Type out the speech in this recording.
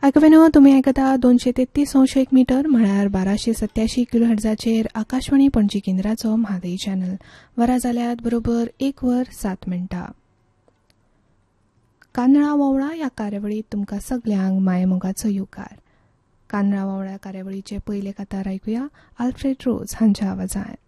आयकवेनो तुमी आयकता 233 मीटर म्हळ्यार 1287 किलोहर्ट्झाचेर आकाशवाणी पणजी केंद्राचो म्हादई चॅनल. वरां जाल्यात बरोबर 1:07. कान्नळा वोवळा ह्या कार्यावळीत तुमकां सगल्यांक मायेमोगाचो येवकार. कान्नळा वोवळा कार्यावळीचे पयले कातार आयकुया आल्फ्रेड रोज हांच्या आवाजांत.